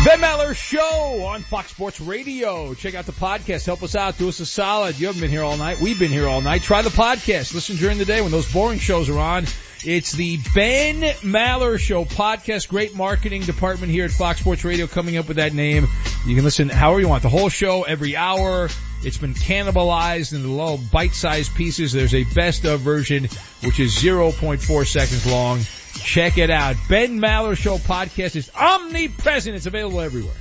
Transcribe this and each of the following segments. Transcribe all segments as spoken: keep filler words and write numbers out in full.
Ben Maller Show on Fox Sports Radio. Check out the podcast. Help us out. Do us a solid. You haven't been here all night. We've been here all night. Try the podcast. Listen during the day when those boring shows are on. It's the Ben Maller Show podcast. Great marketing department here at Fox Sports Radio coming up with that name. You can listen however you want. The whole show every hour. It's been cannibalized into little bite-sized pieces. There's a best-of version, which is zero point four seconds long. Check it out. Ben Maller Show podcast is omnipresent. It's available everywhere.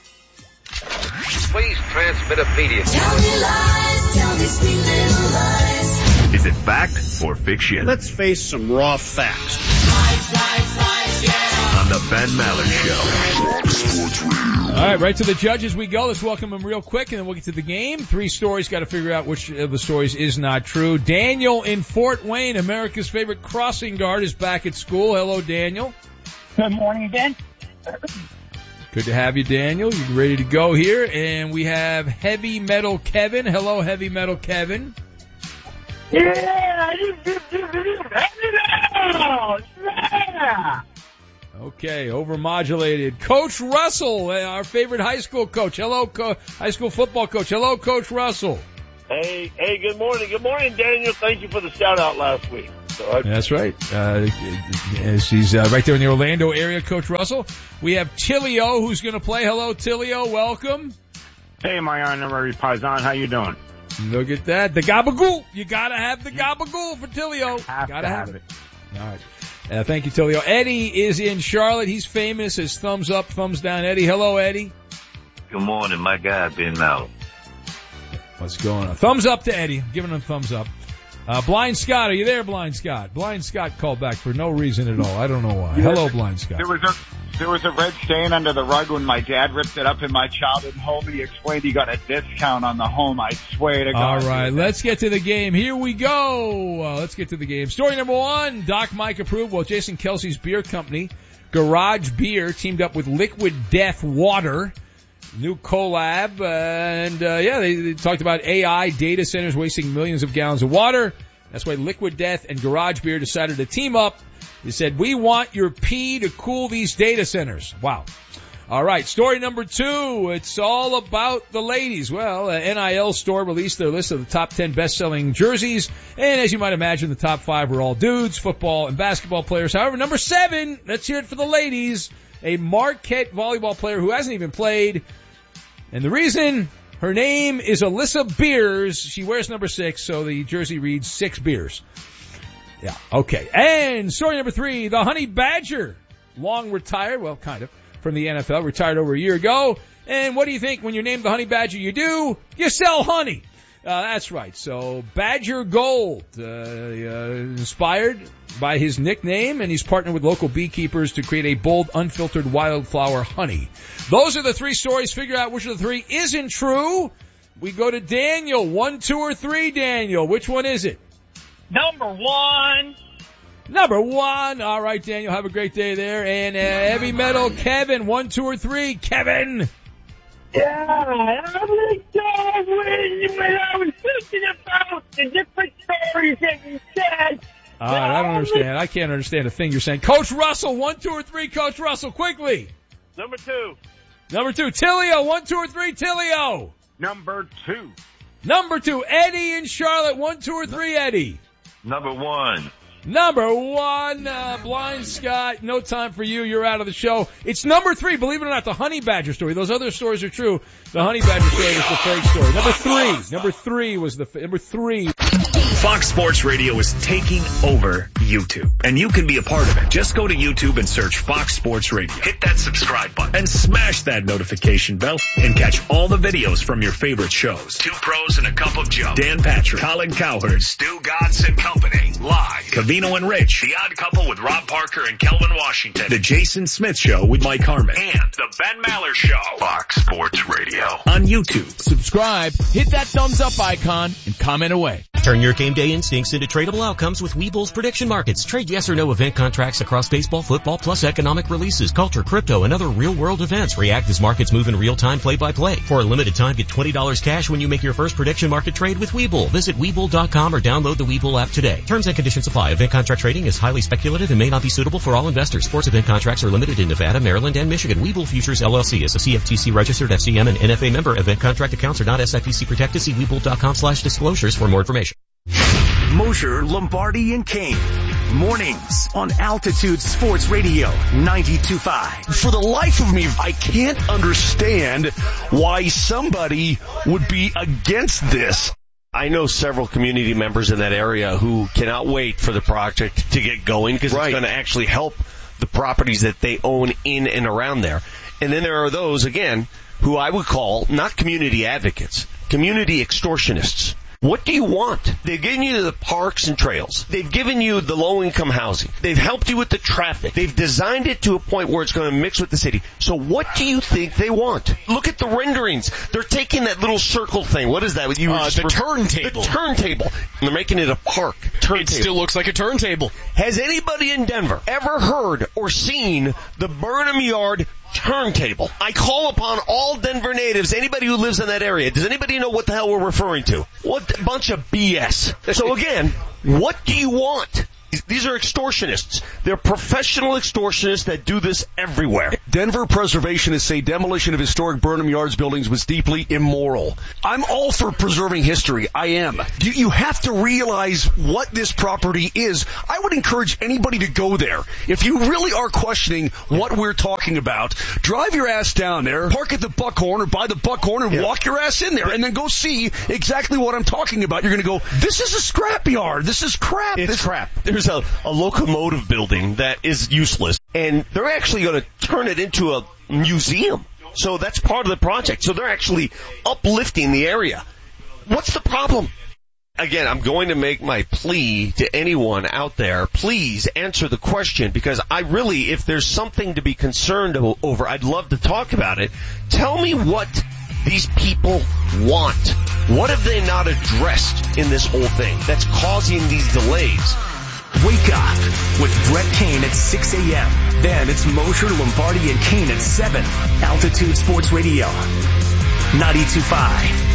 Please transmit immediately. Tell me lies, tell me sweet little lies. Is it fact or fiction? Let's face some raw facts. Lies, lies, lies, yeah. On the Ben Maller Show. All right, right to the judges we go. Let's welcome them real quick, and then we'll get to the game. Three stories. Got to figure out which of the stories is not true. Daniel in Fort Wayne, America's favorite crossing guard, is back at school. Hello, Daniel. Good morning, Ben. Good to have you, Daniel. You ready to go here? And we have Heavy Metal Kevin. Hello, Heavy Metal Kevin. Yeah, yeah. Okay, overmodulated. Coach Russell, our favorite high school coach. Hello, co- high school football coach. Hello, Coach Russell. Hey, hey, good morning. Good morning, Daniel. Thank you for the shout-out last week. So I- That's right. Uh, he's uh, right there in the Orlando area, Coach Russell. We have Tilio, who's going to play. Hello, Tilio. Welcome. Hey, my honorary paisan. How you doing? Look at that. The gabagool. You got to have the gabagool for Tilio. Have Gotta to have have it. it. All right. Uh, thank you, Tilio. Eddie is in Charlotte. He's famous as thumbs up, thumbs down. Eddie. Hello, Eddie. Good morning, my guy, Ben Maller. What's going on? Thumbs up to Eddie. I'm giving him thumbs up. Uh, Blind Scott, are you there, Blind Scott? Blind Scott called back for no reason at all. I don't know why. Hello, Blind Scott. There was a there was a red stain under the rug when my dad ripped it up in my childhood home, and he explained he got a discount on the home. I swear to God. All right, let's get to the game. Here we go. Uh, let's get to the game. Story number one, Doc Mike approved. Well, Jason Kelsey's beer company, Garage Beer, teamed up with Liquid Death Water. New collab, uh, and uh, yeah, they, they talked about A I data centers wasting millions of gallons of water. That's why Liquid Death and Garage Beer decided to team up. They said, we want your pee to cool these data centers. Wow. All right, story number two. It's all about the ladies. Well, uh, N I L Store released their list of the top ten best-selling jerseys, and as you might imagine, the top five were all dudes, football and basketball players. However, number seven, let's hear it for the ladies, a Marquette volleyball player who hasn't even played. And the reason, her name is Alyssa Beers. She wears number six, so the jersey reads six beers. Yeah, okay. And story number three, the Honey Badger, long retired, well, kind of, from the N F L, retired over a year ago. And what do you think when you're named the Honey Badger? You do, you sell honey. Uh, that's right. So Badger Gold, uh, uh, inspired by his nickname, and he's partnered with local beekeepers to create a bold, unfiltered wildflower honey. Those are the three stories. Figure out which of the three isn't true. We go to Daniel. One, two, or three, Daniel. Which one is it? Number one. Number one. All right, Daniel. Have a great day there. And uh, Heavy Metal Kevin. One, two, or three. Kevin. Yeah, I'm like, dog, when, when I was thinking about the different stories that you said. All right, I don't understand. I can't understand a thing you're saying. Coach Russell. One, two, or three. Coach Russell, quickly. Number two. Number two. Tilio. One, two, or three. Tilio. Number two. Number two. Eddie in Charlotte. One, two, or three. Eddie. Number one. Number one, uh, Blind Scott, no time for you. You're out of the show. It's number three, believe it or not, the Honey Badger story. Those other stories are true. The Honey Badger story was the fake story. Number three, number three was the, number three. Fox Sports Radio is taking over YouTube, and you can be a part of it. Just go to YouTube and search Fox Sports Radio. Hit that subscribe button and smash that notification bell and catch all the videos from your favorite shows. Two Pros and a Cup of Joe. Dan Patrick, Colin Cowherd, Stu Godson Company, live. Cavino and Rich, The Odd Couple with Rob Parker and Kelvin Washington, The Jason Smith Show with Mike Harmon, and The Ben Maller Show. Fox Sports Radio on YouTube. Subscribe, hit that thumbs up icon, and comment away. Turn your game day instincts into tradable outcomes with Webull's prediction markets. Trade yes or no event contracts across baseball, football, plus economic releases, culture, crypto, and other real-world events. React as markets move in real time, play-by-play. For a limited time, get twenty dollars cash when you make your first prediction market trade with Webull. Visit Webull dot com or download the Webull app today. Terms and conditions apply. Event contract trading is highly speculative and may not be suitable for all investors. Sports event contracts are limited in Nevada, Maryland, and Michigan. Webull Futures L L C is a C F T C registered F C M and N F A member. Event contract accounts are not S I P C protected. See Webull dot com slash disclosures for more information. Mosher, Lombardi, and Kane. Mornings on Altitude Sports Radio ninety-two point five. For the life of me, I can't understand why somebody would be against this. I know several community members in that area who cannot wait for the project to get going because right. It's going to actually help the properties that they own in and around there. And then there are those, again, who I would call not community advocates, community extortionists. What do you want? They've given you the parks and trails. They've given you the low-income housing. They've helped you with the traffic. They've designed it to a point where it's going to mix with the city. So what do you think they want? Look at the renderings. They're taking that little circle thing. What is that? You uh, the re- turntable. The turntable. And they're making it a park. Turntable. It still looks like a turntable. Has anybody in Denver ever heard or seen the Burnham Yard turntable? I call upon all Denver natives, anybody who lives in that area. Does anybody know what the hell we're referring to? What a bunch of B S. So again, what do you want? These are extortionists. They're professional extortionists that do this everywhere. Denver preservationists say demolition of historic Burnham Yards buildings was deeply immoral. I'm all for preserving history. I am. You, you have to realize what this property is. I would encourage anybody to go there. If you really are questioning what we're talking about, drive your ass down there, park at the Buckhorn or by the Buckhorn and yeah. walk your ass in there and then go see exactly what I'm talking about. You're going to go, this is a scrapyard. This is crap. It's this crap. There's a, a locomotive building that is useless, and they're actually going to turn it into a museum. So that's part of the project. So they're actually uplifting the area. What's the problem? Again, I'm going to make my plea to anyone out there. Please answer the question, because I really, if there's something to be concerned over, I'd love to talk about it. Tell me what these people want. What have they not addressed in this whole thing that's causing these delays? Wake up with Brett Kane at six a.m. Then it's Mosher, Lombardi, and Kane at seven. Altitude Sports Radio ninety-two point five.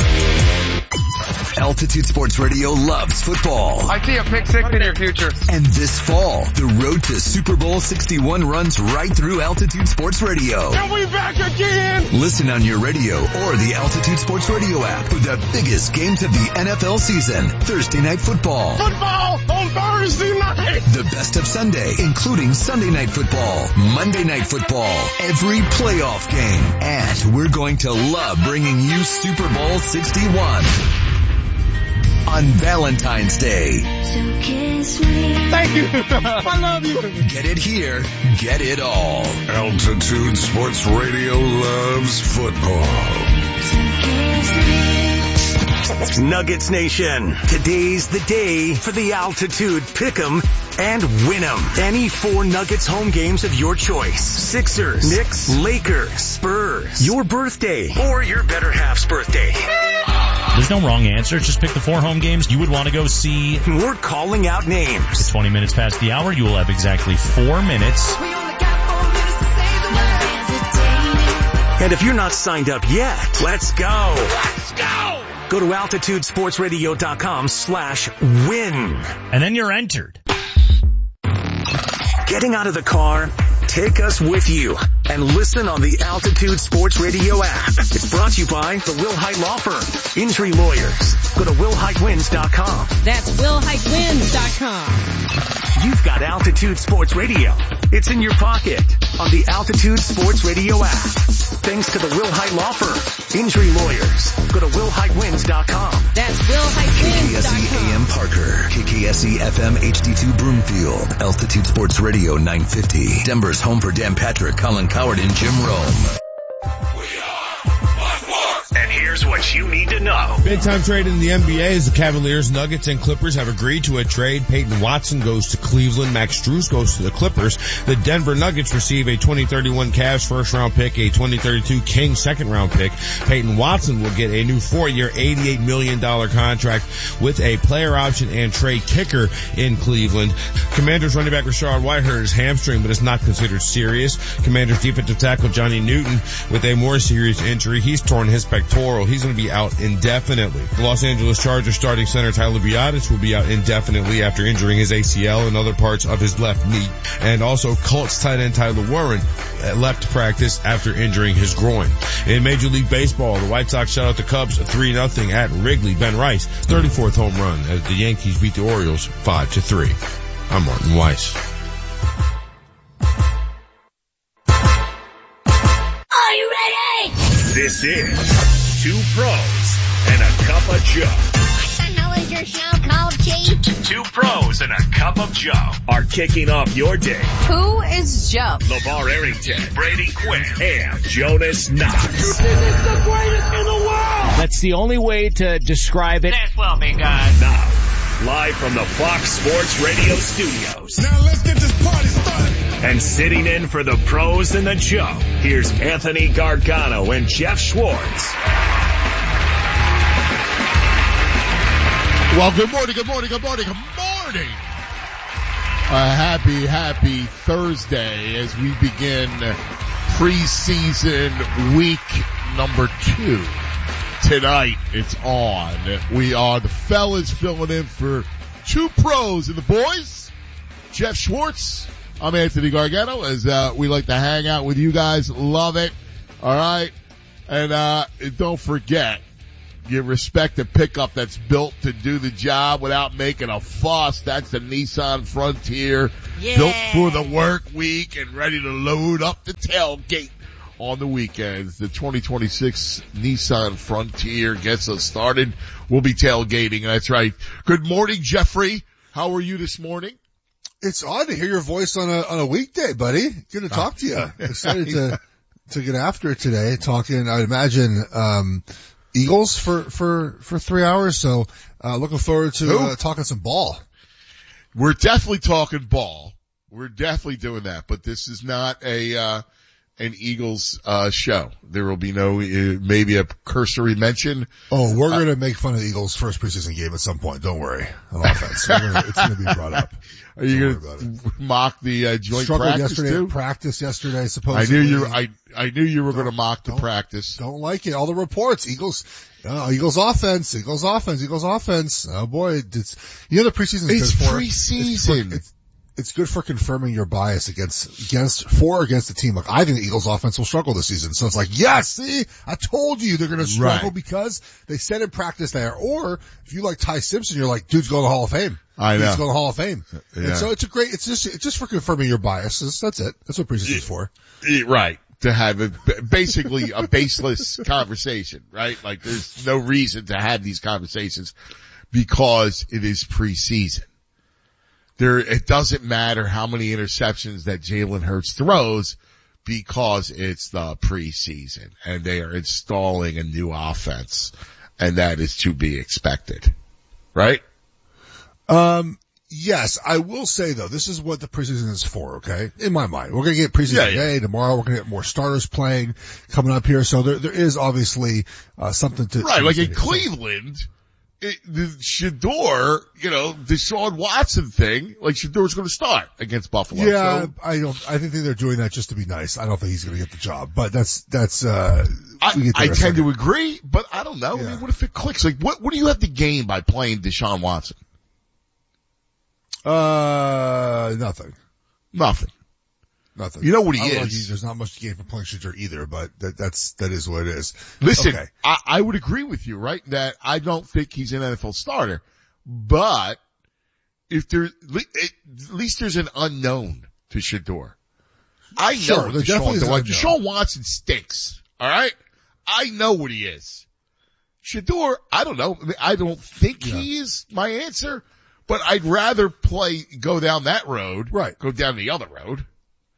Altitude Sports Radio loves football. I see a pick six in your future. And this fall, the road to Super Bowl sixty-one runs right through Altitude Sports Radio. And we back again! Listen on your radio or the Altitude Sports Radio app for the biggest games of the N F L season. Thursday Night Football. Football on Thursday night! The best of Sunday, including Sunday Night Football, Monday Night Football, every playoff game. And we're going to love bringing you Super Bowl sixty-one. On Valentine's Day. So kiss me. Thank you. I love you. Get it here. Get it all. Altitude Sports Radio loves football. So kiss me. Nuggets Nation. Today's the day for the Altitude Pick'em and Win'em. Any four Nuggets home games of your choice. Sixers, Knicks, Lakers, Spurs. Your birthday or your better half's birthday. There's no wrong answer. Just pick the four home games you would want to go see. We're calling out names. It's twenty minutes past the hour. You will have exactly four minutes. And if you're not signed up yet, let's go. Let's go. Go to altitude sports radio dot com slash win. And then you're entered. Getting out of the car? Take us with you and listen on the Altitude Sports Radio app. It's brought to you by the Will Hite Law Firm. Injury lawyers. Go to will hite wins dot com. That's will hite wins dot com. You've got Altitude Sports Radio. It's in your pocket on the Altitude Sports Radio app. Thanks to the Will Hite Law Firm. Injury lawyers. Go to will hite wins dot com. That's will hite wins dot com. K K S E A M Parker. K K S E F M H D two Broomfield. Altitude Sports Radio nine fifty. Denver's home for Dan Patrick, Colin Coward, and Jim Rome. And here's Here's what you need to know. Big time trade in the N B A as the Cavaliers, Nuggets, and Clippers have agreed to a trade. Peyton Watson goes to Cleveland. Max Strus goes to the Clippers. The Denver Nuggets receive a twenty thirty-one Cavs first round pick, a twenty thirty-two Kings second round pick. Peyton Watson will get a new four-year, eighty-eight million dollars contract with a player option and trade kicker in Cleveland. Commanders running back Rashard White hurt his hamstring, but it's not considered serious. Commanders defensive tackle Johnny Newton with a more serious injury. He's torn his pectoral. He's going to be out indefinitely. The Los Angeles Chargers starting center Tyler Biadasz will be out indefinitely after injuring his A C L and other parts of his left knee. And also Colts tight end Tyler Warren left practice after injuring his groin. In Major League Baseball, the White Sox shut out the Cubs three nothing at Wrigley. Ben Rice, thirty-fourth home run as the Yankees beat the Orioles five to three. I'm Martin Weiss. Are you ready? This is Two Pros and a Cup of Joe. What the hell is your show called, Chief? Two Pros and a Cup of Joe are kicking off your day. Who is Joe? LeVar Arrington, Brady Quinn, and Jonas Knox. This is the greatest in the world. That's the only way to describe it. This will be good. Now, live from the Fox Sports Radio studios. Now let's get this party started. And sitting in for the Pros and the Joe, here's Anthony Gargano and Jeff Schwartz. Well, good morning, good morning, good morning, good morning. A happy, happy Thursday as we begin preseason week number two. Tonight, it's on. We are the fellas filling in for Two Pros and the boys. Jeff Schwartz. I'm Anthony Gargano, as uh, we like to hang out with you guys. Love it. All right. And uh don't forget, you respect a pickup that's built to do the job without making a fuss. That's the Nissan Frontier. Yeah. Built for the work week and ready to load up the tailgate on the weekends. The twenty twenty-six Nissan Frontier gets us started. We'll be tailgating. That's right. Good morning, Jeffrey. How are you this morning? It's odd to hear your voice on a on a weekday, buddy. Good to talk to you. Excited to to get after it today. Talking, I imagine, um, Eagles for for for three hours. So uh, looking forward to uh, talking some ball. We're definitely talking ball. We're definitely doing that. But this is not a uh an Eagles uh show. There will be no uh, maybe a cursory mention. Oh, we're uh, gonna make fun of the Eagles' first preseason game at some point. Don't worry. On offense, we're gonna, it's gonna be brought up. Are you going to mock the uh, joint Struggled practice yesterday too? At practice yesterday, supposedly. I knew you. Were, I I knew you were going to mock the practice. Don't like it. All the reports, Eagles, uh, Eagles offense, Eagles offense, Eagles offense. Oh boy, it's you know the preseason. It's good for, preseason. It's, for, it's, it's good for confirming your bias against against for or against the team. Like I think the Eagles offense will struggle this season. So it's like, yes, see, I told you they're going to struggle right. because they said in practice there. Or if you like Ty Simpson, you're like, dude's going to the Hall of Fame. I know. He's going to the Hall of Fame. Yeah. And so it's a great, it's just, it's just for confirming your biases. That's it. That's what preseason is for. Right. To have a, basically a baseless conversation, right? Like there's no reason to have these conversations because it is preseason. There, it doesn't matter how many interceptions that Jalen Hurts throws because it's the preseason and they are installing a new offense and that is to be expected. Right? Um, yes, I will say though, this is what the preseason is for, okay? In my mind. We're gonna get preseason yeah, today, yeah. tomorrow we're gonna get more starters playing coming up here, so there, there is obviously, uh, something to- Right, to like in so. Cleveland, it, the Shador, you know, Deshaun Watson thing, like Shador's gonna start against Buffalo. Yeah, so, I don't, I think they're doing that just to be nice. I don't think he's gonna get the job, but that's, that's, uh, I, we get I there tend to to agree, but I don't know. Yeah. I mean, what if it clicks? Like, what, what do you have to gain by playing Deshaun Watson? Uh, nothing. Nothing. Nothing. You know what he I don't know, is. There's not much to gain from playing Shador either, but that, that's, that is what it is. Listen, Okay. I, I would agree with you, right? That I don't think he's an N F L starter, but if there, at least there's an unknown to Shador. I know Sure, what there definitely is Deshaun, an like, unknown. Deshaun Watson stinks. All right. I know what he is. Shador, I don't know. I, mean, I don't think Yeah. he is my answer, but I'd rather play, go down that road. Right. Go down the other road.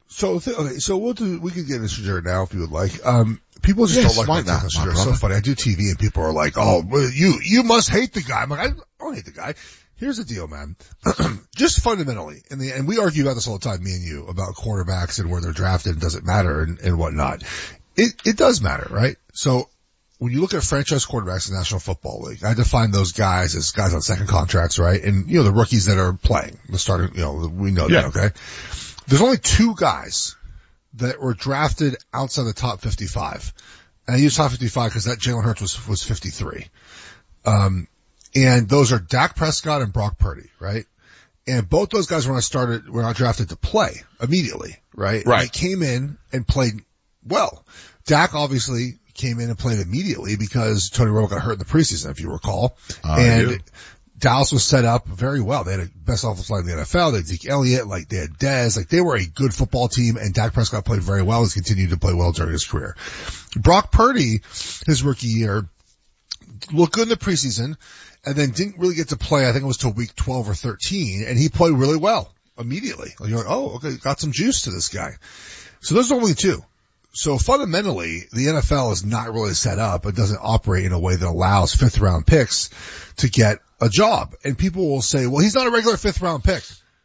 So, th- okay, so we'll do, we could get into Shadur now if you would like. Um, people just Yes, don't why like my not, take my on Shadur. It's so brother? funny. I do T V and people are like, oh, well, you, you must hate the guy. I'm like, I don't hate the guy. Here's the deal, man. Just fundamentally, in the, and we argue about this all the time, me and you, about quarterbacks and where they're drafted and does it matter and, and whatnot. It, it does matter, right? So, when you look at franchise quarterbacks in the National Football League, I define those guys as guys on second contracts, right? And, you know, the rookies that are playing, the starting, you know, we know Yeah. that, okay? There's only two guys that were drafted outside the top fifty-five. And I use top fifty-five because that Jalen Hurts was, was fifty-three. Um, and those are Dak Prescott and Brock Purdy, right? And both those guys were not started, were not drafted to play immediately, right? Right. And they came in and played well. Dak obviously came in and played immediately because Tony Romo got hurt in the preseason, if you recall. Uh, I and do. Dallas was set up very well. They had a best offensive line in the N F L. They had Zeke Elliott, like they had Dez, like they were a good football team, and Dak Prescott played very well. He's continued to play well during his career. Brock Purdy, his rookie year, looked good in the preseason and then didn't really get to play. I think it was till week twelve or thirteen, and he played really well immediately. Like you're like, oh, okay, got some juice to this guy. So those are only two. So fundamentally, the N F L is not really set up. It doesn't operate in a way that allows fifth round picks to get a job. And people will say, well, he's not a regular fifth round pick.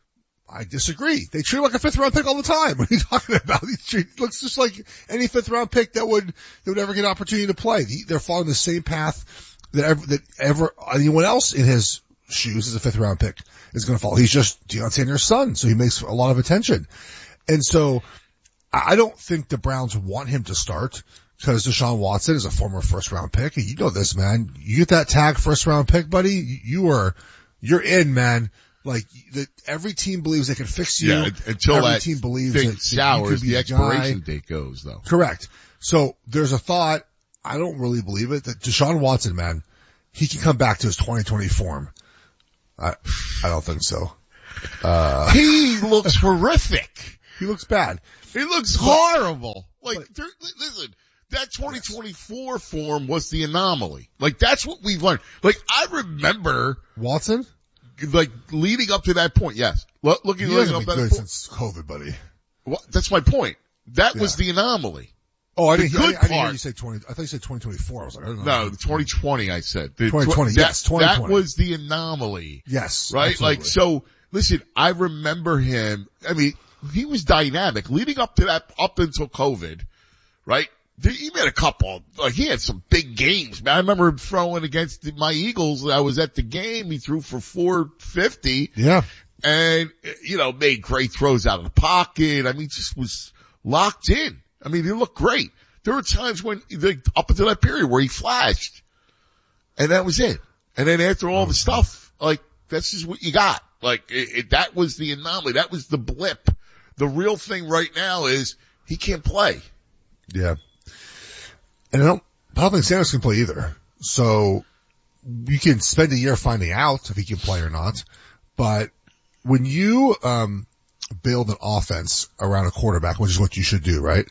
I disagree. They treat him like a fifth round pick all the time. What are you talking about? He treat, looks just like any fifth round pick that would, that would ever get an opportunity to play. They're following the same path that ever, that ever anyone else in his shoes as a fifth round pick is going to follow. He's just Deion Sanders' son, so he makes a lot of attention. And so, I don't think the Browns want him to start because Deshaun Watson is a former first round pick. And you know this, man. You get that tag first round pick, buddy. You are, you're in, man. Like the, every team believes they can fix you. Yeah, until every that team believes thing that, sours, that you the could be the expiration guy. date goes though. Correct. So there's a thought. I don't really believe it that Deshaun Watson, man, he can come back to his twenty twenty form. I, I don't think so. Uh, he looks horrific. He looks bad. He looks horrible. Like, there, listen, that twenty twenty-four form was the anomaly. Like, that's what we've learned. Like, I remember Watson, like leading up to that point. Yes, Look, looking he leading hasn't up been to that good point. since COVID, buddy. Well, that's my point. That Yeah. was the anomaly. Oh, I The didn't, good I, didn't- I didn't hear part- you say twenty. I thought you said twenty twenty-four. I was like, I don't know. No, the twenty twenty. I said the twenty twenty. tw- that, Yes, twenty twenty. That was the anomaly. Yes, right. absolutely. Like, so listen, I remember him. I mean, he was dynamic leading up to that, up until COVID, right? He made a couple, like he had some big games, man. I remember him throwing against the, my Eagles. I was at the game. He threw for four fifty. Yeah. And, you know, made great throws out of the pocket. I mean, just was locked in. I mean, he looked great. There were times when, like, up until that period where he flashed. And that was it. And then after all the stuff, like, that's just what you got. Like, it, it, that was the anomaly. That was the blip. The real thing right now is he can't play. Yeah. And I don't, I don't think Sanders can play either. So you can spend a year finding out if he can play or not. But when you, um, build an offense around a quarterback, which is what you should do, right?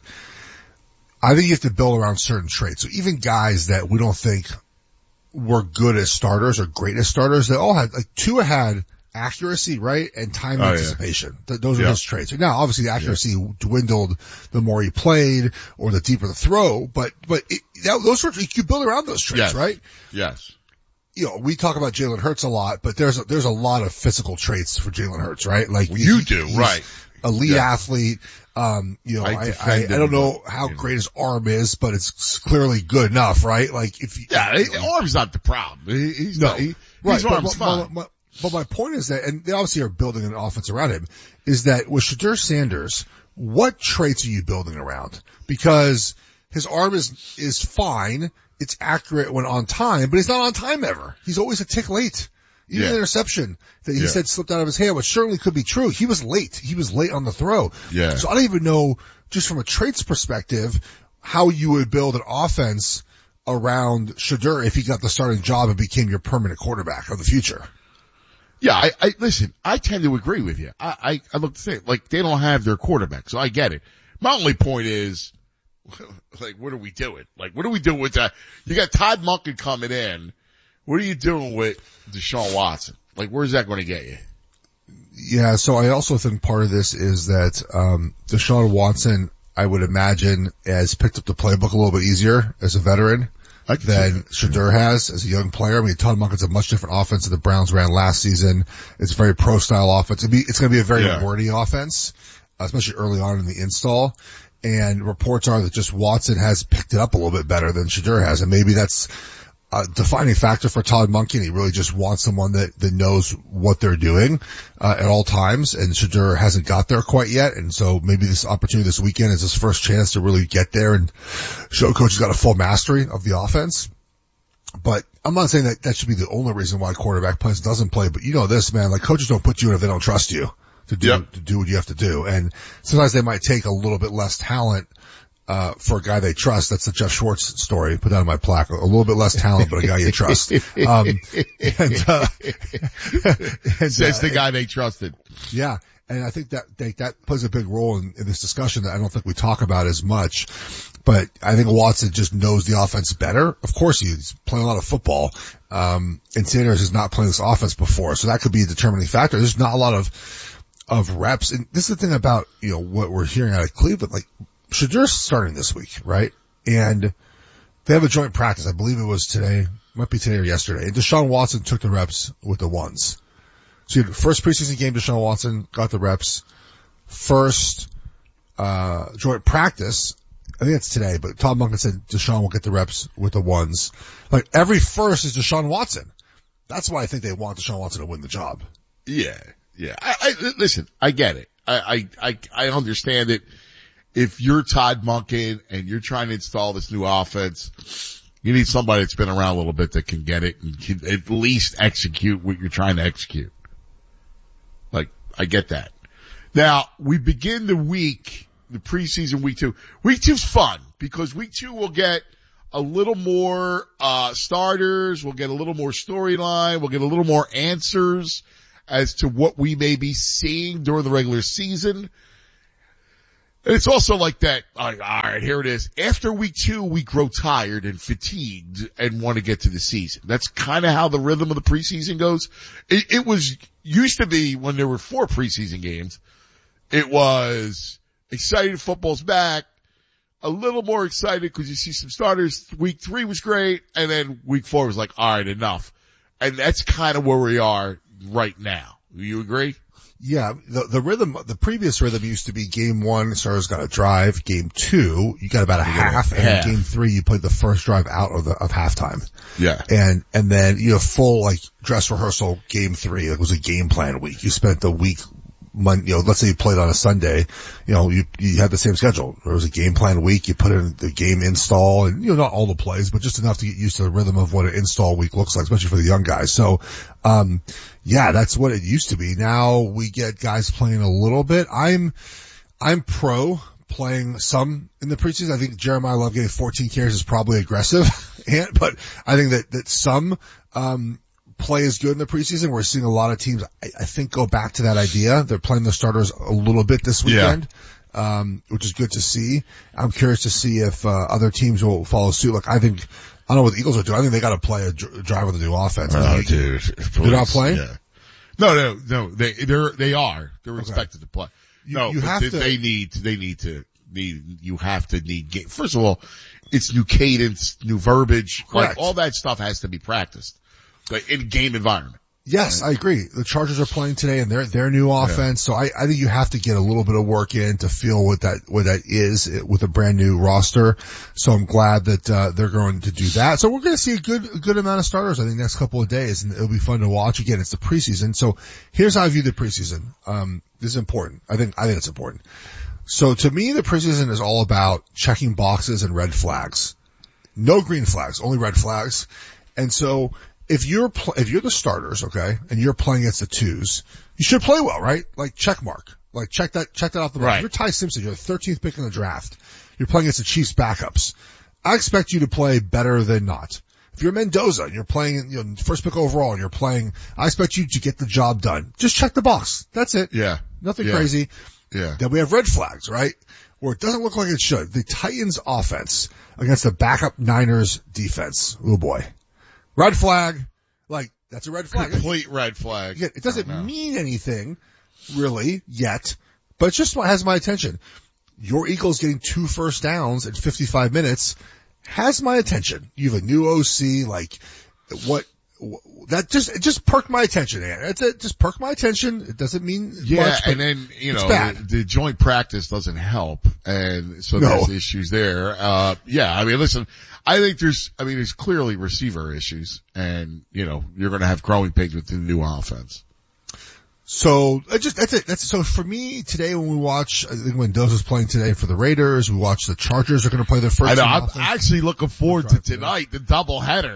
I think you have to build around certain traits. So even guys that we don't think were good as starters or great as starters, they all had, like Tua had accuracy, right? And time Oh, yeah. anticipation. Th- those are Yeah. his traits. Now, obviously the accuracy dwindled the more he played or the deeper the throw, but, but it, that, those sorts, you can build around those traits, Yes. right? Yes. You know, we talk about Jalen Hurts a lot, but there's a, there's a lot of physical traits for Jalen Hurts, right? Like You he- do, he's right. Elite Yeah. athlete. Um, you know, I I, I, defend I him, don't know but, how you know. great his arm is, but it's clearly good enough, right? Like if you, Yeah, you his know, arm's not the problem. He, he's no, not, he, right. his But, arm's but, fine. but, but, but my point is that, and they obviously are building an offense around him, is that with Shadur Sanders, what traits are you building around? Because his arm is, is fine. It's accurate when on time, but he's not on time ever. He's always a tick late. Even Yeah. the interception that he Yeah. said slipped out of his hand, which certainly could be true. He was late. He was late on the throw. Yeah. So I don't even know, just from a traits perspective, how you would build an offense around Shadur if he got the starting job and became your permanent quarterback of the future. Yeah, I, I listen. I tend to agree with you. I, I, I look the same. Like they don't have their quarterback, so I get it. My only point is, like, what are we doing? Like, what are we doing with that? You got Todd Monken coming in. What are you doing with Deshaun Watson? Like, where's that going to get you? Yeah, so I also think part of this is that um Deshaun Watson, I would imagine, has picked up the playbook a little bit easier as a veteran than Shedeur has as a young player. I mean, Todd Monken's a much different offense than the Browns ran last season. It's a very pro-style offense. It'd be, it's going to be a very Yeah. wordy offense, especially early on in the install. And reports are that just Watson has picked it up a little bit better than Shedeur has, and maybe that's a defining factor for Todd Monken. He really just wants someone that, that knows what they're doing, uh, at all times, and Shedeur hasn't got there quite yet, and so maybe this opportunity this weekend is his first chance to really get there and show coach he's got a full mastery of the offense. But I'm not saying that that should be the only reason why quarterback play doesn't play, but you know this, man, like coaches don't put you in if they don't trust you to do, Yep. to do what you have to do, and sometimes they might take a little bit less talent Uh, for a guy they trust. That's the Jeff Schwartz story. Put that on my plaque. A little bit less talent, but a guy you trust. Um, and, uh, and, Says uh, the guy they trusted. Yeah. And I think that, that, that plays a big role in, in this discussion that I don't think we talk about as much. But I think Watson just knows the offense better. Of course he's playing a lot of football. Um, and Sanders has not played this offense before. So that could be a determining factor. There's not a lot of, of reps. And this is the thing about, you know, what we're hearing out of Cleveland. Like, Shedeur's starting this week, right? And they have a joint practice. I believe it was today. Might be today or yesterday. And Deshaun Watson took the reps with the ones. So you had the first preseason game, Deshaun Watson got the reps. First, uh, joint practice, I think it's today, but Todd Monken said Deshaun will get the reps with the ones. Like every first is Deshaun Watson. That's why I think they want Deshaun Watson to win the job. Yeah, yeah. I, I listen, I get it. I, I, I, I understand it. If you're Todd Monken and you're trying to install this new offense, you need somebody that's been around a little bit that can get it and can at least execute what you're trying to execute. Like, I get that. Now, we begin the week, the preseason week two. Week two's fun because week two will get a little more, uh, starters. We'll get a little more storyline. We'll get a little more answers as to what we may be seeing during the regular season. And it's also like that, all right, all right, here it is. After week two, we grow tired and fatigued and want to get to the season. That's kind of how the rhythm of the preseason goes. It, it was, used to be when there were four preseason games, it was excited, football's back, a little more excited because you see some starters. Week three was great, and then week four was like, all right, enough. And that's kind of where we are right now. Do you agree? Yeah, the, the rhythm, the previous rhythm used to be game one, starters got a drive. Game two, you got about a half, and half. game three, you played the first drive out of the, of halftime. Yeah. And, and then you have full, like, dress rehearsal game three. It was a game plan week. You spent the week, Monday, you know, let's say you played on a Sunday, you know, you, you had the same schedule. There was a game plan week. You put in the game install and, you know, not all the plays, but just enough to get used to the rhythm of what an install week looks like, especially for the young guys. So, um, yeah, that's what it used to be. Now we get guys playing a little bit. I'm, I'm pro playing some in the preseason. I think Jeremiah Love getting fourteen carries is probably aggressive, but I think that, that some, um, play is good in the preseason. We're seeing a lot of teams, I, I think, go back to that idea. They're playing the starters a little bit this weekend, yeah. um, which is good to see. I'm curious to see if uh, other teams will follow suit. Like, I think, I don't know what the Eagles are doing. I think they got to play a dr- drive with a new offense. Oh, you, dude. They're not playing? Yeah. No, no, no. They, they're, they are. They're okay. expected to play. You, no, you but have they, to, they need, they need to, need, you have to need game. First of all, it's new cadence, new verbiage. Correct. Like, all that stuff has to be practiced. Like, in game environment. Yes, I agree. The Chargers are playing today and their, their new offense. Yeah. So I, I think you have to get a little bit of work in to feel what that, what that is with a brand new roster. So I'm glad that, uh, they're going to do that. So we're going to see a good, a good amount of starters, I think, next couple of days, and it'll be fun to watch. Again, it's the preseason. So here's how I view the preseason. Um, this is important. I think, I think it's important. So to me, the preseason is all about checking boxes and red flags. No green flags, only red flags. And so, If you're, pl- if you're the starters, okay, and you're playing against the twos, you should play well, right? Like, check mark. Like, check that, check that off the box. Right. You're Ty Simpson. You're the thirteenth pick in the draft. You're playing against the Chiefs backups. I expect you to play better than not. If you're Mendoza and you're playing, you know, first pick overall and you're playing, I expect you to get the job done. Just check the box. That's it. Yeah. Nothing yeah. crazy. Yeah. Then we have red flags, right? Where it doesn't look like it should. The Titans offense against the backup Niners defense. Oh boy. Red flag. Like, that's a red flag. Complete red flag. Again, it doesn't mean anything, really, yet, but it just has my attention. Your Eagles getting two first downs in fifty-five minutes has my attention. You have a new O C, like, what, that just, it just perked my attention, man. It's it just perked my attention. It doesn't mean Yeah, much, but and then, you it's know, bad. the, the joint practice doesn't help, and so No. there's issues there. Uh, yeah, I mean, listen, I think there's, I mean, there's clearly receiver issues, and, you know, you're gonna have growing pains with the new offense. So I just that's it. That's so for me today when we watch. I think Mendoza's playing today for the Raiders. We watch the Chargers are going to play their first. I know, team I'm offense. actually looking forward to tonight, the doubleheader.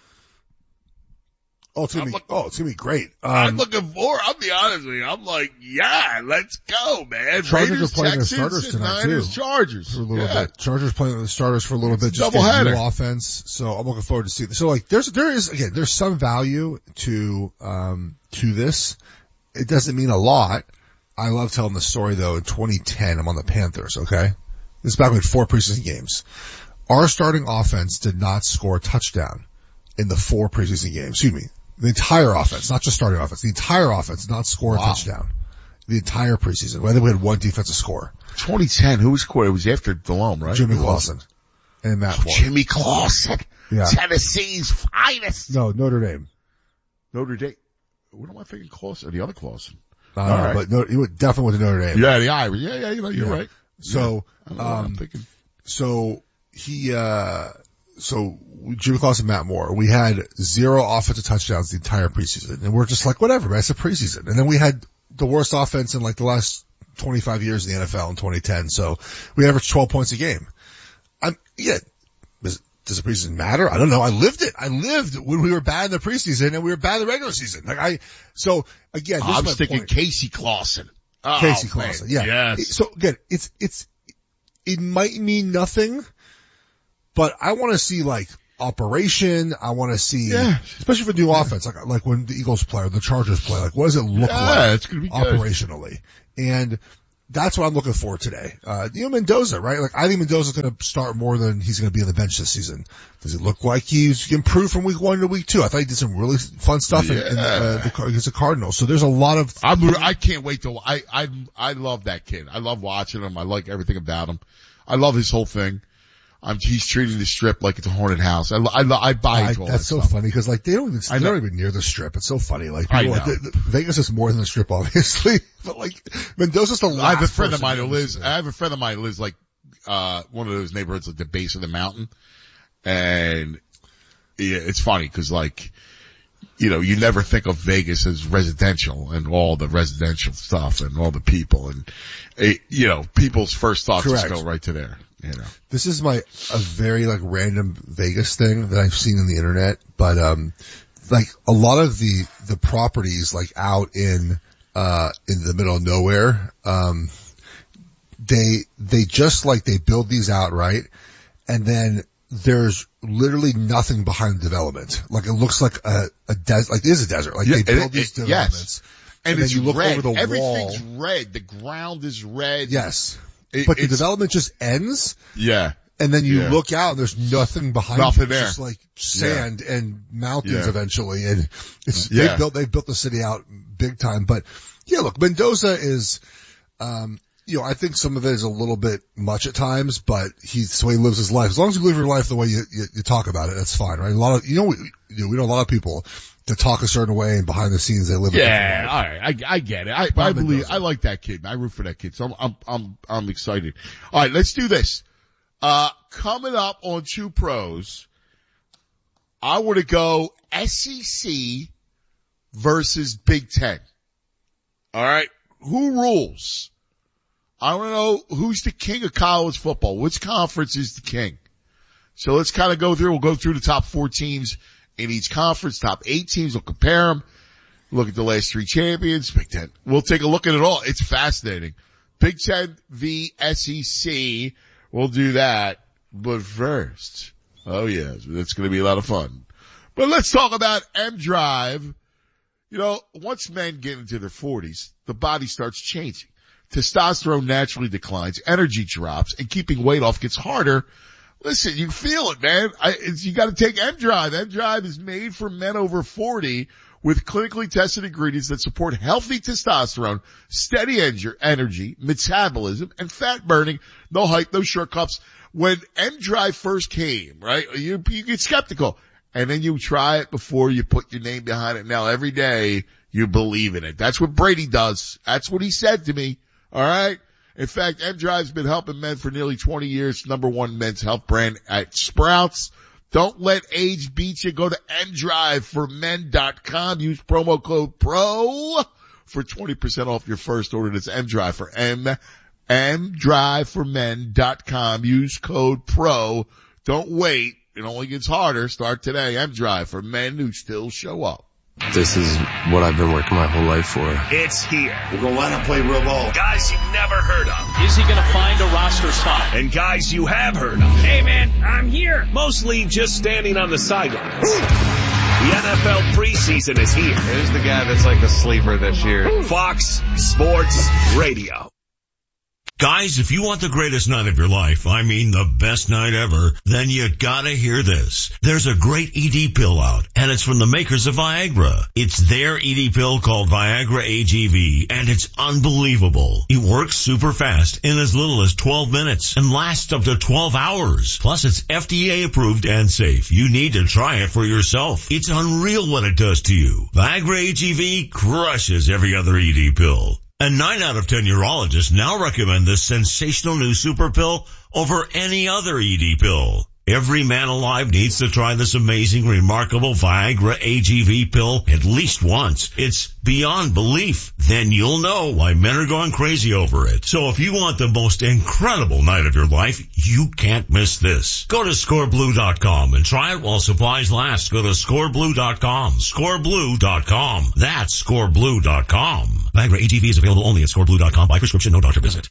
Oh, it's gonna I'm be. look- oh, it's gonna be great. I'm Um, looking forward, I'll be honest with you, I'm like, yeah, let's go, man. Chargers Raiders, are playing their Texans, starters and tonight Niners, too. Chargers. For a little Yeah. bit. Chargers playing the starters for a little bit. It's Just a getting new doubleheader. offense. So I'm looking forward to see. So like, there's there is again, there's some value to um to this. It doesn't mean a lot. I love telling the story though. In twenty ten, I'm on the Panthers. Okay, this is back when we had four preseason games. Our starting offense did not score a touchdown in the four preseason games. Excuse me. The entire offense, not just starting offense, the entire offense did not score a Wow. touchdown. The entire preseason. Whether we had one defensive score. twenty ten, who was scored? It was after Delhomme, right? Jimmy Who was Clausen. And Matt Oh, Moore. Jimmy Clausen. Yeah. Tennessee's finest. No, Notre Dame. Notre Dame. What am I thinking? Clausen? The other Clausen. Uh, All right. But no, he would definitely went to Notre Dame. Yeah, the Irish. Yeah, yeah, you know, you're Yeah. right. So, Yeah. I don't know what I'm um, thinking. so he, uh, so Jimmy Clausen, Matt Moore, we had zero offensive touchdowns the entire preseason. And we're just like, whatever, man, it's a preseason. And then we had the worst offense in like the last twenty-five years in the N F L in twenty ten. So we averaged twelve points a game. I'm, yeah, does, does the preseason matter? I don't know. I lived it. I lived when we were bad in the preseason and we were bad in the regular season. Like I, so again, this I is was my thinking point. Casey Clausen. Oh, Casey man. Clausen, yeah. Yes. So again, it's, it's, it might mean nothing, but I want to see like operation. I want to see, Yeah. especially for new offense, like, like when the Eagles play or the Chargers play, like what does it look Yeah, like it's gonna be good. operationally? And that's what I'm looking for today. Uh, you know, Mendoza, right? Like I think Mendoza's going to start more than he's going to be on the bench this season. Does it look like he's improved from week one to week two? I thought he did some really fun stuff in, in uh, the, against the Cardinals. So there's a lot of, I'm, I can't wait to, I, I, I love that kid. I love watching him. I like everything about him. I love his whole thing. I'm, he's treating the strip like it's a haunted house. I, I, I buy I, into all that's that so stuff. funny because like they don't even I they're know. not even near the strip. It's so funny. Like I people, like, know. the, the, Vegas is more than the strip, obviously, but like Mendoza's the last. I have a friend of person mine who to lives, visit. I have a friend of mine who lives like, uh, one of those neighborhoods at the base of the mountain. And yeah, it's funny because like, you know, you never think of Vegas as residential and all the residential stuff and all the people and, it, you know, people's first thoughts just Correct. go right to there, you know. This is my a very like random Vegas thing that I've seen on the internet, but um, like a lot of the the properties like out in uh in the middle of nowhere, um, they they just like they build these out right, and then there's literally nothing behind the development. Like it looks like a a desert, like it is a desert. Like Yeah, they and build it- these it- yes. developments, And, and then it's you look red. over the Everything's wall. red. The ground is red. Yes, It- but the it's- development just ends. Yeah. And then you Yeah. look out and there's nothing behind Nothing you. It's there. just like sand and mountains Yeah. eventually. And it's, Yeah. they built, they built the city out big time. But yeah, look, Mendoza is, um, you know, I think some of it is a little bit much at times, but he's the way he lives his life. As long as you live your life the way you, you, you talk about it, that's fine, right? A lot of, you know, we, you know, we know a lot of people that talk a certain way and behind the scenes they live a Yeah, different all life. right, I, I get it. I, Bob I believe, Mendoza. I like that kid. I root for that kid. So I'm, I'm, I'm, I'm excited. All right, let's do this. Uh, coming up on Two Pros, I want to go S E C versus Big Ten. All right, who rules? I want to know who's the king of college football. Which conference is the king? So let's kind of go through. We'll go through the top four teams in each conference, top eight teams. We'll compare them. Look at the last three champions, Big Ten. We'll take a look at it all. It's fascinating. Big Ten v S E C. We'll do that. But first, oh yeah, that's going to be a lot of fun. But let's talk about M Drive. You know, once men get into their forties, the body starts changing. Testosterone naturally declines, energy drops, and keeping weight off gets harder. Listen, you feel it, man. I, it's, you got to take M Drive. M Drive is made for men over forty with clinically tested ingredients that support healthy testosterone, steady en- energy, metabolism, and fat burning. No hype, no shortcuts. When M-Drive first came, right, you, you get skeptical. And then you try it before you put your name behind it. Now every day you believe in it. That's what Brady does. That's what he said to me. All right. In fact, M-Drive's been helping men for nearly twenty years. Number one men's health brand at Sprouts. Don't let age beat you. Go to M drive for men dot com. Use promo code PRO for twenty percent off your first order. That's M-Drive for M, M drive for men dot com. Use code PRO. Don't wait. It only gets harder. Start today. M-Drive for men who still show up. This is what I've been working my whole life for. It's here. We're going to line up, play real ball. Guys you've never heard of. Is he going to find a roster spot? And guys you have heard of. Hey, man, I'm here. Mostly just standing on the sidelines. The N F L preseason is here. Here's the guy that's like a sleeper this year. Fox Sports Radio. Guys, if you want the greatest night of your life, I mean the best night ever, then you gotta hear this. There's a great E D pill out, and it's from the makers of Viagra. It's their E D pill called Viagra A G V, and it's unbelievable. It works super fast in as little as twelve minutes and lasts up to twelve hours. Plus, it's F D A approved and safe. You need to try it for yourself. It's unreal what it does to you. Viagra A G V crushes every other E D pill. And nine out of ten urologists now recommend this sensational new super pill over any other E D pill. Every man alive needs to try this amazing, remarkable Viagra A G V pill at least once. It's beyond belief. Then you'll know why men are going crazy over it. So if you want the most incredible night of your life, you can't miss this. Go to score blue dot com and try it while supplies last. Go to score blue dot com. score blue dot com. That's score blue dot com. Viagra A G V is available only at score blue dot com by prescription, no doctor visit.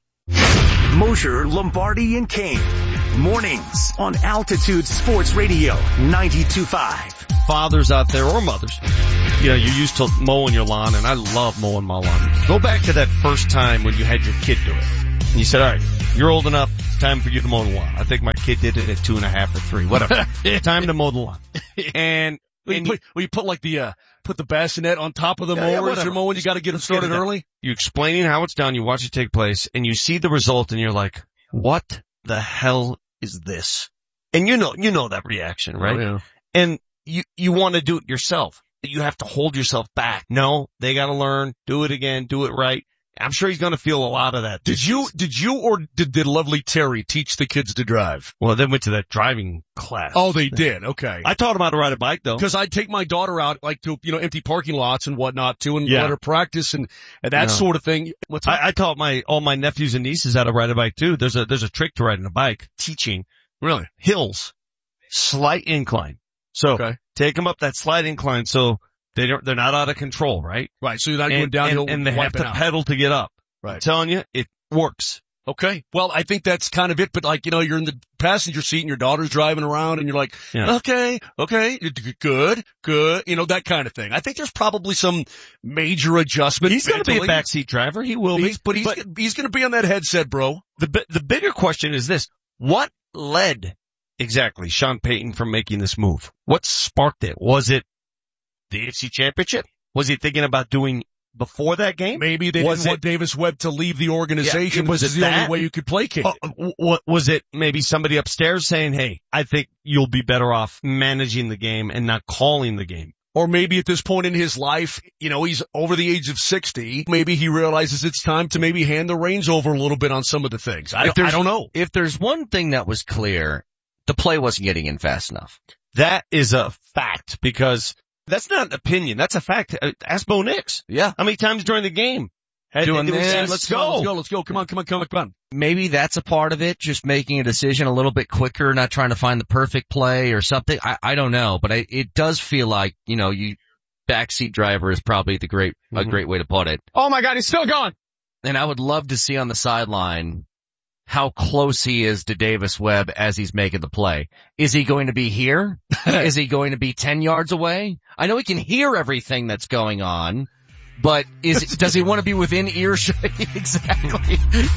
Mosher, Lombardi, and Kane. Mornings on Altitude Sports Radio ninety-two point five. Fathers out there or mothers, you know, you're used to mowing your lawn, and I love mowing my lawn. Go back to that first time when you had your kid do it. And you said, all right, you're old enough, time for you to mow the lawn. I think my kid did it at two and a half or three, whatever. Time to mow the lawn. And, Well, and you, put, well, you put like the, uh, put the bassinet on top of the Yeah, yeah, mower as whatever. you're mowing. You got to get them started early. You explaining how it's done, you watch it take place, and you see the result, and you're like, what the hell is this? And you know, you know that reaction, right? Oh, yeah. And you, you want to do it yourself. You have to hold yourself back. No, they got to learn, do it again, do it right. I'm sure he's going to feel a lot of that. Did you, did you or did, did lovely Terry teach the kids to drive? Well, they went to that driving class. Oh, they did. Okay. I taught them how to ride a bike though. Cause I'd take my daughter out like to, you know, empty parking lots and whatnot too and Yeah. let her practice and, and that No. sort of thing. What's I, I taught my, all my nephews and nieces how to ride a bike too. There's a, there's a trick to riding a bike, teaching. Really? Hills, slight incline. So Okay. take them up that slight incline so they don't, they're not out of control, right? Right. So you're not And, going downhill and, and they have wiping to out. pedal to get up. Right. I'm telling you, it works. Okay. Well, I think that's kind of it, but like, you know, you're in the passenger seat and your daughter's driving around and you're like, Yeah. okay, okay, good, good, you know, that kind of thing. I think there's probably some major adjustment. He's going to be a mentally. backseat driver. He will He's, be. but he's, he's going to be on that headset, bro. The bi- the bigger question is this: what led exactly Sean Payton from making this move? What sparked it? Was it the A F C Championship? Was he thinking about doing before that game? Maybe they was didn't want Davis Webb to leave the organization. Yeah, was This is it the that? only way you could placate it. Uh, what was it? Maybe somebody upstairs saying, "Hey, I think you'll be better off managing the game and not calling the game." Or maybe at this point in his life, you know, he's over the age of sixty. Maybe he realizes it's time to maybe hand the reins over a little bit on some of the things. I, If don't, I there's- don't know. If there's one thing that was clear, the play wasn't getting in fast enough. That is a fact because that's not an opinion. That's a fact. Uh, Ask Bo Nix. Yeah. How many times during the game? Had Doing they were saying, this. let's Come on, go. let's go, let's go. Come on, come on, come on, come on. Maybe that's a part of it, just making a decision a little bit quicker, not trying to find the perfect play or something. I, I don't know, but I, it does feel like, you know, you, backseat driver is probably the great, a Mhm. great way to put it. Oh my God, he's still gone. And I would love to see on the sideline how close he is to Davis Webb as he's making the play. Is he going to be here? Is he going to be ten yards away? I know he can hear everything that's going on, but is does he want to be within earshot? Exactly.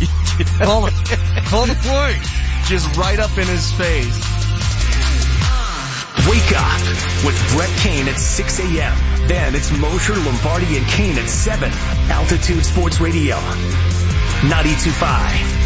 call, the, call the play. Just right up in his face. Wake up with Brett Kane at six a.m. Then it's Mosher, Lombardi, and Kane at seven. Altitude Sports Radio, ninety-two point five.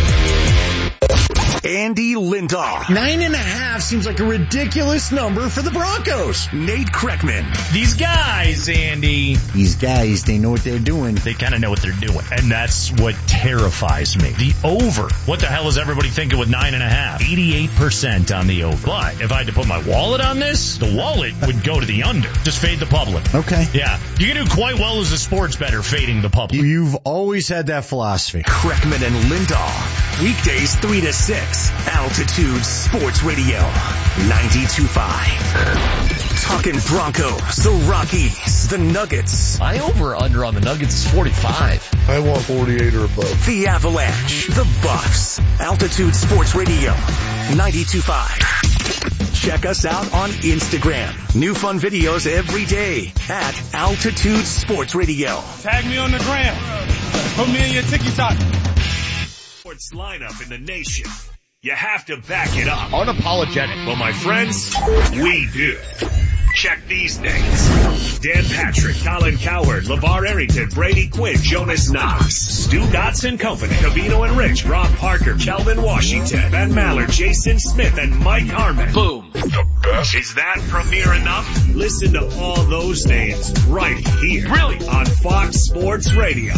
Andy Lindahl. Nine and a half seems like a ridiculous number for the Broncos. Nate Kreckman. These guys, Andy. These guys, they know what they're doing. They kind of know what they're doing. And that's what terrifies me. The over. What the hell is everybody thinking with nine and a half? eighty-eight percent on the over. But if I had to put my wallet on this, the wallet would go to the under. Just fade the public. Okay. Yeah. You can do quite well as a sports bettor fading the public. You've always had that philosophy. Kreckman and Lindahl. Weekdays three to six. Altitude Sports Radio, ninety-two point five. Talking Broncos, the Rockies, the Nuggets. My over-under on the Nuggets is forty-five. I want forty-eight or above. The Avalanche, the Bucks. Altitude Sports Radio, ninety-two point five. Check us out on Instagram. New fun videos every day at Altitude Sports Radio. Tag me on the gram. Put me in your TikTok. Sports lineup in the nation. You have to back it up. Unapologetic. Well, my friends, we do. Check these names. Dan Patrick, Colin Cowherd, LeVar Arrington, Brady Quinn, Jonas Knox, Stu Dotson Company, Cavino and Rich, Rob Parker, Kelvin Washington, Ben Maller, Jason Smith, and Mike Harmon. Boom. The best. Is that premiere enough? Listen to all those names right here. Really? On Fox Sports Radio.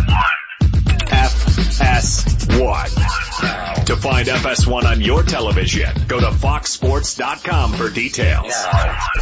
F S one. To find F S one on your television, go to fox sports dot com for details.